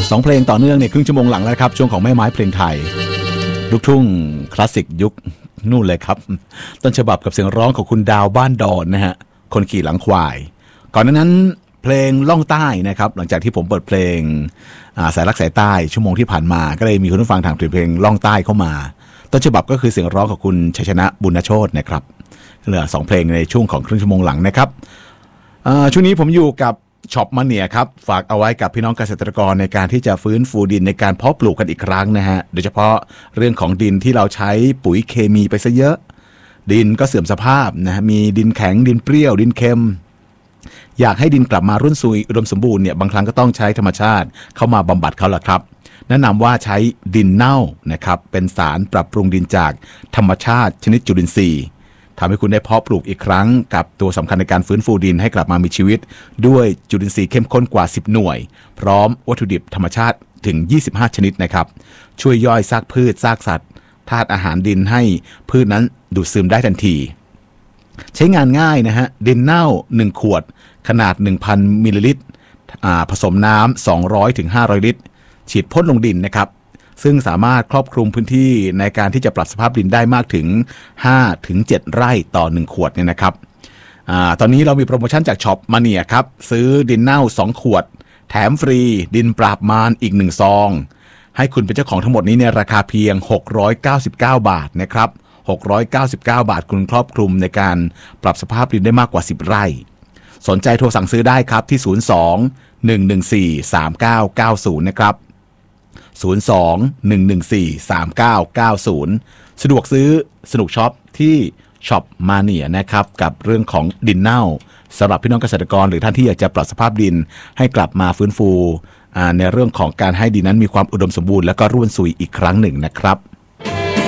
2เพลงต่อเนื่องในครึ่งชั่วโมงหลังแล้วครับช่วงของแม่ไม้เพลงไทยลูกทุ่งคลาสสิกยุคนู่นเลยครับต้นฉบับกับเสียงร้องของคุณดาวบ้านดอนนะฮะคนขี่หลังควายก่อนนั้นเพลงล่องใต้นะครับหลังจากที่ผมเปิดเพลงสายรักสายใต้ชั่วโมงที่ผ่านมาก็เลยมีคุณผู้ฟังทางเพลงล่องใต้เข้ามาต้นฉบับก็คือเสียงร้องของคุณชัยชนะบุญโชตินะครับเหลือ2เพลงในช่วงของครึ่งชั่วโมงหลังนะครับช่วงนี้ผมอยู่กับช็อปมาเนียครับฝากเอาไว้กับพี่น้องเกษตรกรในการที่จะฟื้นฟูดินในการเพาะปลูกกันอีกครั้งนะฮะโดยเฉพาะเรื่องของดินที่เราใช้ปุ๋ยเคมีไปซะเยอะดินก็เสื่อมสภาพนะมีดินแข็งดินเปรี้ยวดินเค็มอยากให้ดินกลับมารุ่นซุยอุดมสมบูรณ์เนี่ยบางครั้งก็ต้องใช้ธรรมชาติเข้ามาบำบัดเขาล่ะครับแนะนำว่าใช้ดินเน่านะครับเป็นสารปรับปรุงดินจากธรรมชาติชนิดจุลินทรีย์ทำให้คุณได้เพาะปลูกอีกครั้งกับตัวสำคัญในการฟื้นฟูดินให้กลับมามีชีวิตด้วยจุลินทรีย์เข้มข้นกว่า10หน่วยพร้อมวัตถุดิบธรรมชาติถึง25ชนิดนะครับช่วยย่อยซากพืชซากสัตว์ธาตุอาหารดินให้พืชนั้นดูดซึมได้ทันทีใช้งานง่ายนะฮะดินเน่า1ขวดขนาด 1,000 มิลลิลิตรผสมน้ำ200ถึง500ลิตรฉีดพ่นลงดินนะครับซึ่งสามารถครอบคลุมพื้นที่ในการที่จะปรับสภาพดินได้มากถึง 5-7 ไร่ต่อ1ขวดเนี่ยนะครับตอนนี้เรามีโปรโมชั่นจากช็อปมาเนียครับซื้อดินเน่า2ขวดแถมฟรีดินปราบมารอีก1ซองให้คุณเป็นเจ้าของทั้งหมดนี้ในราคาเพียง699 บาทนะครับ699 บาทคุณครอบคลุมในการปรับสภาพดินได้มากกว่า10ไร่สนใจโทรสั่งซื้อได้ครับที่02-114-3990นะครับ02-114-3990สะดวกซื้อสนุกช็อปที่ช็อปมาเนียนะครับกับเรื่องของดินเน่าสำหรับพี่น้องเกษตรกรหรือท่านที่อยากจะปรับสภาพดินให้กลับมาฟื้นฟูในเรื่องของการให้ดินนั้นมีความอุดมสมบูรณ์และก็ร่วนซุยอีกครั้งหนึ่งนะครับ